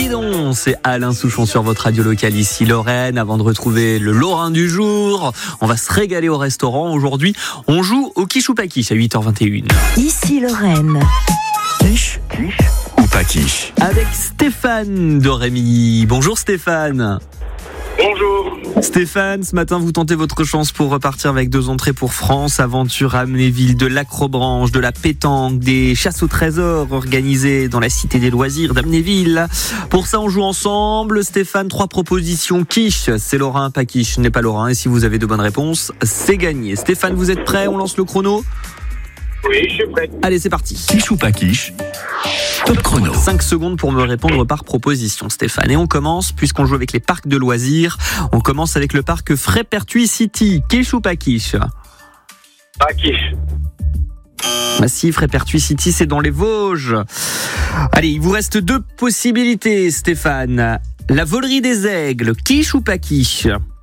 Guédon, c'est Alain Souchon sur votre radio locale ici Lorraine. Avant de retrouver le Lorrain du jour, on va se régaler au restaurant. Aujourd'hui, on joue au quiche ou pas quiche à 8h21. Ici Lorraine. Quiche ou pas quiche? Avec Stéphane de Rémy. Bonjour Stéphane. Bonjour. Stéphane, ce matin, vous tentez votre chance pour repartir avec 2 entrées pour France, aventure à Amnéville, de l'acrobranche, de la pétanque, des chasses au trésor organisées dans la cité des loisirs d'Amnéville. Pour ça, on joue ensemble. Stéphane, 3 propositions. Quiche, c'est Lorrain, pas quiche, n'est pas Lorrain. Et si vous avez de bonnes réponses, c'est gagné. Stéphane, vous êtes prêt? On lance le chrono? Oui, je suis prêt. Allez, c'est parti. Quiche ou pas quiche? Top chrono. 5 secondes pour me répondre par proposition, Stéphane. Et on commence, puisqu'on joue avec les parcs de loisirs, on commence avec le parc Frépertuis City. Quiche ou pas quiche? Pas quiche. Si, Frépertuis City, c'est dans les Vosges. Allez, il vous reste 2 possibilités, Stéphane. La volerie des aigles, quiche ou pas quiche?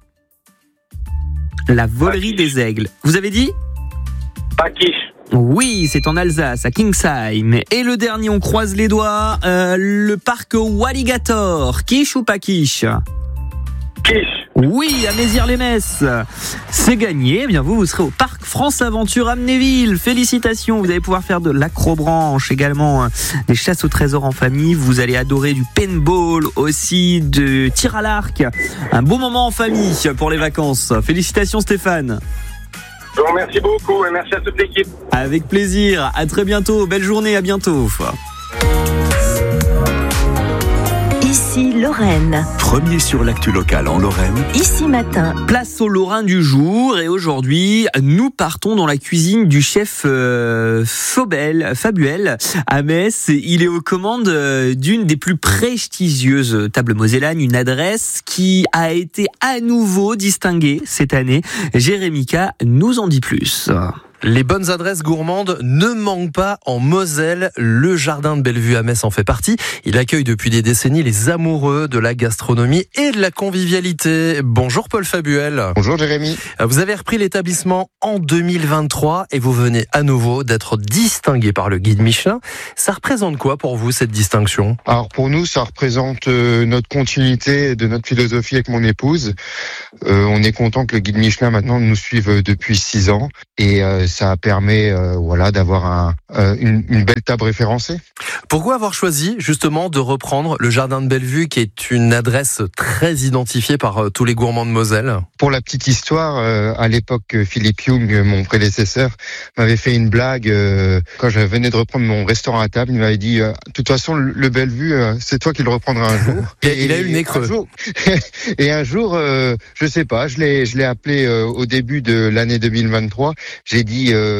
La volerie des aigles. Vous avez dit? Pas quiche. Oui, c'est en Alsace, à Kingsheim. Et le dernier, on croise les doigts, le parc Walligator. Quiche ou pas quiche? Quiche. Oui, à Mézières-les-Messes. C'est gagné. Eh bien, vous serez au parc France Aventure Amnéville. Félicitations. Vous allez pouvoir faire de l'acrobranche, également des chasses au trésor en famille. Vous allez adorer du paintball, aussi de tir à l'arc. Un beau moment en famille pour les vacances. Félicitations, Stéphane. Je vous remercie beaucoup et merci à toute l'équipe. Avec plaisir. À très bientôt. Belle journée. À bientôt. Ici Lorraine. Premier sur l'actu locale en Lorraine. Ici Matin. Place au Lorrain du jour. Et aujourd'hui, nous partons dans la cuisine du chef Fabuel à Metz. Il est aux commandes d'une des plus prestigieuses tables mosellanes, une adresse qui a été à nouveau distinguée cette année. Jérémy K nous en dit plus. Les bonnes adresses gourmandes ne manquent pas en Moselle. Le jardin de Bellevue à Metz en fait partie. Il accueille depuis des décennies les amoureux de la gastronomie et de la convivialité. Bonjour Paul Fabuel. Bonjour Jérémy. Vous avez repris l'établissement en 2023 et vous venez à nouveau d'être distingué par le guide Michelin. Ça représente quoi pour vous cette distinction? Alors pour nous, ça représente notre continuité de notre philosophie avec mon épouse. On est content que le guide Michelin maintenant nous suive depuis 6 ans et ça permet d'avoir une belle table référencée. Pourquoi avoir choisi justement de reprendre le jardin de Bellevue qui est une adresse très identifiée par tous les gourmands de Moselle? Pour la petite histoire, à l'époque, Philippe Young, mon prédécesseur, m'avait fait une blague quand je venais de reprendre mon restaurant à table. Il m'avait dit de toute façon, le Bellevue, c'est toi qui le reprendras un jour. Il a eu le nez creux. Et un jour, je sais pas, je l'ai appelé au début de l'année 2023. J'ai dit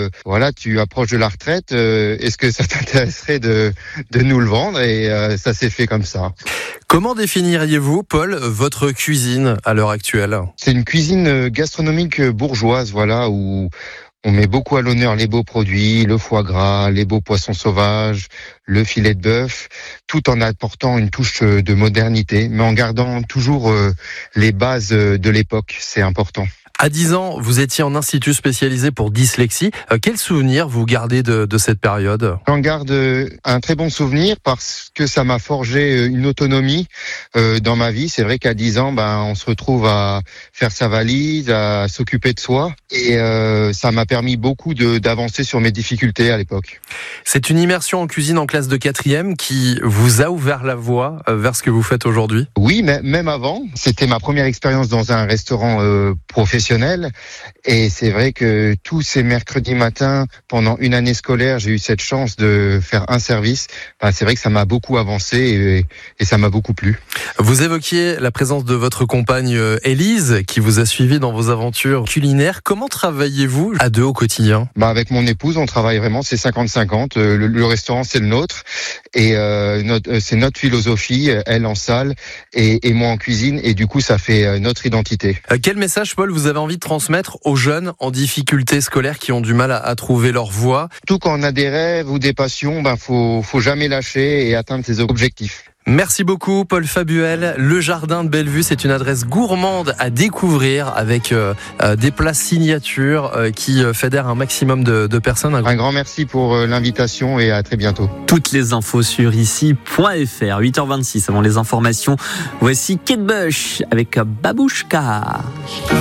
tu approches de la retraite, est-ce que ça t'intéresserait de nous le vendre? Et ça s'est fait comme ça. Comment définiriez-vous, Paul, votre cuisine à l'heure actuelle? C'est une cuisine gastronomique bourgeoise, où on met beaucoup à l'honneur les beaux produits, le foie gras, les beaux poissons sauvages, le filet de bœuf, tout en apportant une touche de modernité, mais en gardant toujours les bases de l'époque. C'est important. À 10 ans, vous étiez en institut spécialisé pour dyslexie. Quel souvenir vous gardez de cette période? J'en garde un très bon souvenir parce que ça m'a forgé une autonomie dans ma vie. C'est vrai qu'à 10 ans, on se retrouve à faire sa valise, à s'occuper de soi. Et ça m'a permis beaucoup d'avancer sur mes difficultés à l'époque. C'est une immersion en cuisine en classe de 4e qui vous a ouvert la voie vers ce que vous faites aujourd'hui? Oui, mais même avant. C'était ma première expérience dans un restaurant professionnel. Et c'est vrai que tous ces mercredis matins, pendant une année scolaire, j'ai eu cette chance de faire un service. C'est vrai que ça m'a beaucoup avancé et ça m'a beaucoup plu. Vous évoquiez la présence de votre compagne Élise qui vous a suivi dans vos aventures culinaires. Comment travaillez-vous à deux au quotidien? Avec mon épouse, on travaille vraiment, c'est 50-50. Le restaurant, c'est le nôtre. Et c'est notre philosophie, elle en salle et moi en cuisine. Et du coup, ça fait notre identité. Quel message, Paul, vous avez envie de transmettre aux jeunes en difficulté scolaire qui ont du mal à trouver leur voie? Tout quand on a des rêves ou des passions, faut jamais lâcher et atteindre ses objectifs. Merci beaucoup Paul Fabuel. Le jardin de Bellevue, c'est une adresse gourmande à découvrir avec des plats signatures qui fédèrent un maximum de personnes. Un grand merci pour l'invitation et à très bientôt. Toutes les infos sur ici.fr. 8h26 avant les informations. Voici Kate Bush avec Babouchka.